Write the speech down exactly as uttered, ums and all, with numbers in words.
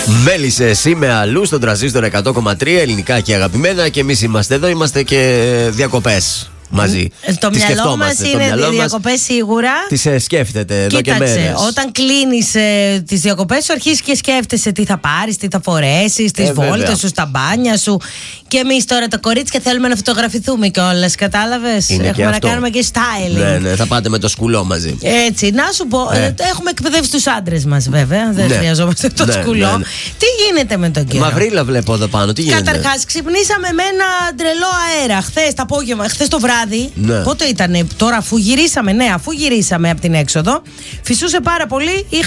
Μέλισσες, είμαι αλλού στον Τρανζίστορ εκατό κόμμα τρία, ελληνικά και αγαπημένα. Και εμείς είμαστε εδώ, είμαστε και διακοπές μαζί. Το τις μυαλό μας είναι διακοπές σίγουρα. Τις ε, σκέφτεται εδώ. Κοίταξε, και μέρες. Όταν κλείνεις ε, τις διακοπές σου, αρχίζεις και σκέφτεσαι τι θα πάρεις, τι θα φορέσεις, τις ε, βόλτες σου, στα μπάνια σου. Και εμείς τώρα τα κορίτσια θέλουμε να φωτογραφηθούμε κιόλας, κατάλαβες. Είναι Έχουμε να αυτό. κάνουμε και styling. Ναι, ναι, θα πάτε με το σκουλό μαζί. Έτσι, να σου πω, ε. ε, έχουμε εκπαιδεύσει τους άντρες μας βέβαια. Δεν ναι. χρειαζόμαστε το ναι, σκουλό. ναι, ναι. Τι γίνεται με τον καιρό? Μαυρίλα βλέπω εδώ πάνω, τι γίνεται? Καταρχάς, ξυπνήσαμε με ένα τρελό αέρα χθες το απόγευμα, χθες το βράδυ. Ναι. Πότε ήτανε, τώρα αφού γυρίσαμε, ναι, αφού γυρίσαμε από την έξοδο, φυσούσε πάρα πολύ.